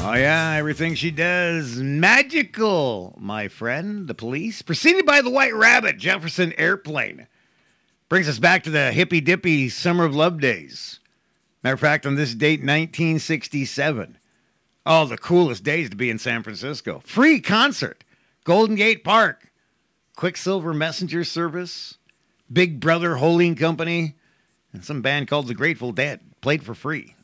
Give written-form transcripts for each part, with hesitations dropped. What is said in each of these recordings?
Oh, yeah, everything she does, magical, my friend. The Police, preceded by the White Rabbit, Jefferson Airplane. Brings us back to the hippy-dippy Summer of Love days. Matter of fact, on this date, 1967. Oh, the coolest days to be in San Francisco. Free concert, Golden Gate Park, Quicksilver Messenger Service, Big Brother Holding Company, and some band called The Grateful Dead. Played for free.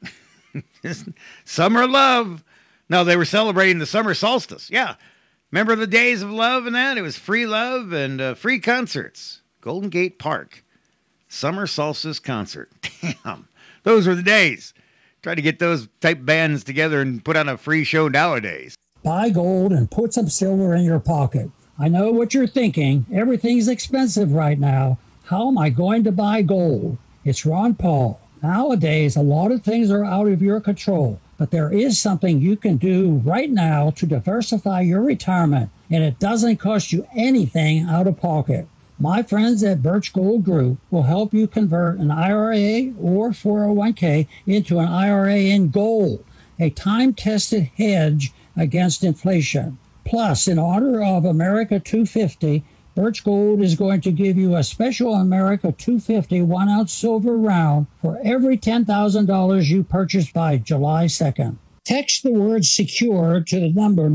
Summer Love. No, they were celebrating the summer solstice. Yeah. Remember the days of love and that? It was free love and free concerts. Golden Gate Park. Summer solstice concert. Damn. Those were the days. Try to get those type bands together and put on a free show nowadays. Buy gold and put some silver in your pocket. I know what you're thinking. Everything's expensive right now. How am I going to buy gold? It's Ron Paul. Nowadays, a lot of things are out of your control, but there is something you can do right now to diversify your retirement, and it doesn't cost you anything out of pocket. My friends at Birch Gold Group will help you convert an IRA or 401k into an IRA in gold, a time-tested hedge against inflation. Plus, in honor of America 250, Birch Gold is going to give you a special America 250 1-ounce silver round for every $10,000 you purchase by July 2nd. Text the word SECURE to the number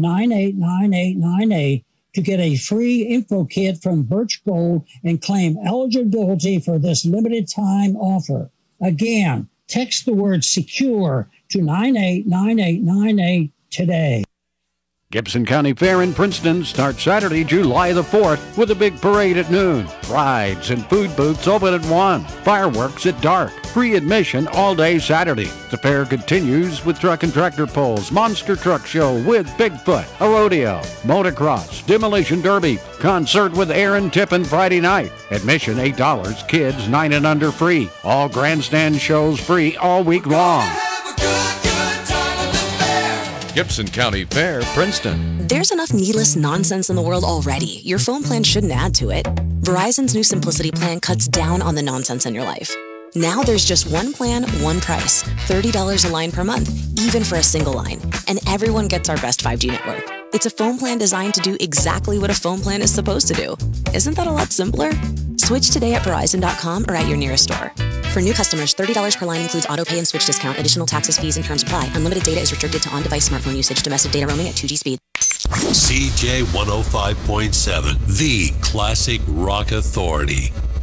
989898 to get a free info kit from Birch Gold and claim eligibility for this limited time offer. Again, text the word SECURE to 989898 today. Gibson County Fair in Princeton starts Saturday, July the 4th with a big parade at noon. Rides and food booths open at 1. Fireworks at dark. Free admission all day Saturday. The fair continues with truck and tractor pulls, monster truck show with Bigfoot, a rodeo, motocross, demolition derby, concert with Aaron Tippin Friday night. Admission $8, kids 9 and under free. All grandstand shows free all week long. Gibson County Fair, Princeton. There's enough needless nonsense in the world already. Your phone plan shouldn't add to it. Verizon's new Simplicity plan cuts down on the nonsense in your life. Now there's just one plan, one price. $30 a line per month, even for a single line. And everyone gets our best 5G network. It's a phone plan designed to do exactly what a phone plan is supposed to do. Isn't that a lot simpler? Switch today at Verizon.com or at your nearest store. For new customers, $30 per line includes auto pay and switch discount. Additional taxes, fees, and terms apply. Unlimited data is restricted to on-device smartphone usage. Domestic data roaming at 2G speed. CJ 105.7, the classic rock authority.